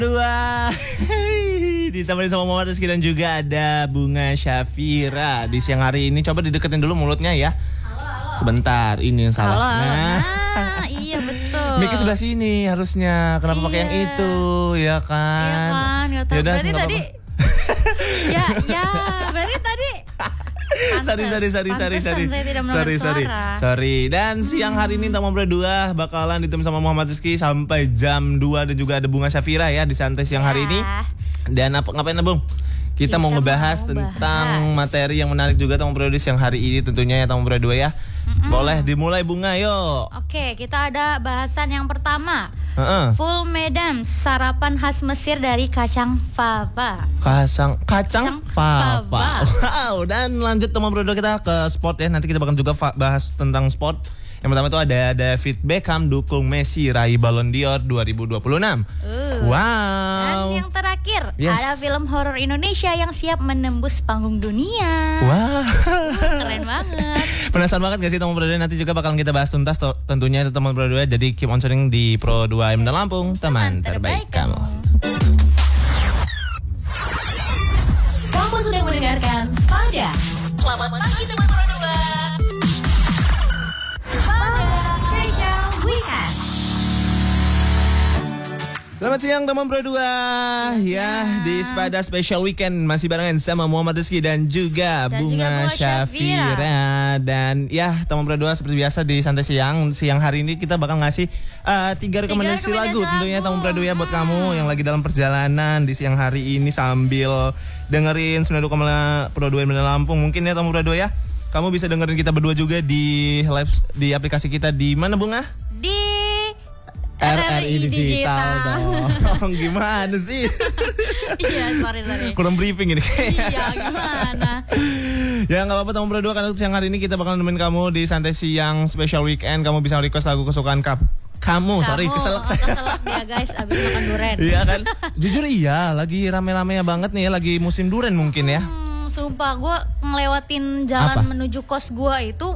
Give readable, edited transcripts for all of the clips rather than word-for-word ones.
Dua. Ditemani sama Muhammad Rizky dan juga ada Bunga Syafira di siang hari ini. Coba dideketin dulu mulutnya ya. Halo. Sebentar, ini yang salah. Nah, iya betul. Mic sebelah sini harusnya. Kenapa pakai yang itu? Ya kan? Iya kan, nggak tahu. Yaudah, Berarti nggak tadi ya, berarti tadi Sorry. Dan siang hari ini Tamu Berdua bakalan ditemani sama Muhammad Rizky sampai jam 2 dan juga ada Bunga Syafira ya di santai siang hari ini. Dan ngapain Bung? Kita mau ngebahas tentang materi yang menarik juga Tamu Berdua siang hari ini tentunya ya Tamu Berdua ya. Boleh dimulai Bunga yuk. Oke, kita ada bahasan yang pertama. Full Medam, sarapan khas Mesir dari kacang fava. Kacang fava. Wow, dan lanjut Tamu Berdua kita ke sport ya. Nanti kita bakal juga bahas tentang sport. Yang pertama itu ada David Beckham dukung Messi raih Ballon d'Or 2026. Wow. Dan yang terakhir ada film horor Indonesia yang siap menembus panggung dunia. Wow. Keren banget. Penasaran banget gak sih teman Pro2? Nanti juga bakalan kita bahas tuntas tentunya itu teman Pro2. Jadi keep on tuning di Pro2 Medan Lampung, teman terbaik kamu. Kamu sedang mendengarkan Spada. Selamat pagi teman Pro2. Selamat siang teman Pro2 ya, di Spada Special Weekend masih barengan sama Muhammad Rizky dan juga Bunga Syafira. Dan ya teman Pro2 seperti biasa di santai siang hari ini kita bakal ngasih 3 rekomendasi lagu tentunya teman Pro2 ya buat kamu yang lagi dalam perjalanan di siang hari ini sambil dengerin 92,2 Pro2 Medan Lampung mungkin ya teman Pro2 ya. Kamu bisa dengerin kita berdua juga di live di aplikasi kita di mana Bunga? Di RRI Digital dong. Gimana sih? Iya, sorry. Kurang briefing ini kayaknya. Iya, gimana? Ya nggak apa-apa teman Pro2 karena siang hari ini kita bakal nemenin kamu di santai siang special weekend. Kamu bisa request lagu kesukaan kamu. Sorry, keselak ya guys, abis makan durian. Iya kan? Jujur iya, lagi rame-ramenya banget nih ya, lagi musim durian mungkin ya. Sumpah, gue ngelewatin jalan menuju kos gue itu,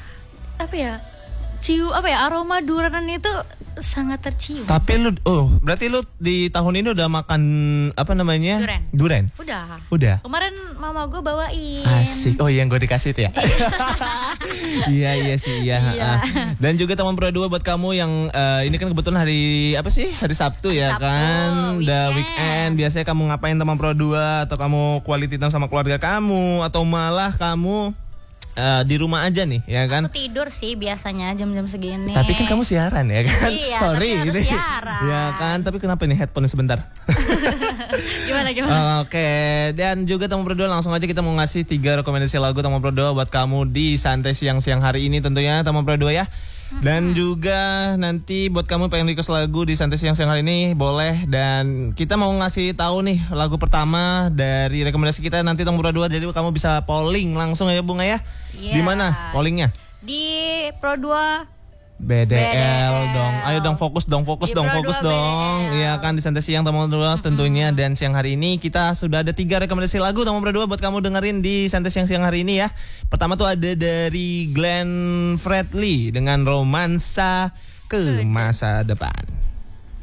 aroma durian itu sangat tercium. Tapi berarti lu di tahun ini udah makan Durian? Udah. Kemarin mama gue bawain. Asik. Oh iya, yang gue dikasih itu ya. Iya sih. Dan juga teman Pro2 buat kamu yang ini kan kebetulan hari Sabtu ya kan. Udah weekend. Biasanya kamu ngapain teman Pro2? Atau kamu quality time sama keluarga kamu? Atau malah kamu di rumah aja nih ya kan? Aku tidur sih biasanya jam-jam segini. Tapi kan kamu siaran ya kan? Iya, sorry tapi harus gitu. Siaran. Ya kan, tapi kenapa nih headphone sebentar? Gimana? Oke, dan juga teman Pro2 langsung aja kita mau ngasih 3 rekomendasi lagu teman Pro2 buat kamu di santai siang-siang hari ini tentunya teman Pro2 ya. Dan juga nanti buat kamu pengen request lagu di santai siang-siang hari ini boleh. Dan kita mau ngasih tahu nih lagu pertama dari rekomendasi kita nanti teman Pro2. Jadi kamu bisa polling langsung ya Bunga ya. Di mana pollingnya? Di Pro2 BDL dong. Ayo dong fokus dong. Iya kan di santai siang teman Pro2 tentunya. Dan siang hari ini kita sudah ada 3 rekomendasi lagu teman Pro2 buat kamu dengerin di santai siang hari ini ya. Pertama tuh ada dari Glenn Fredly dengan Romansa ke Masa Depan.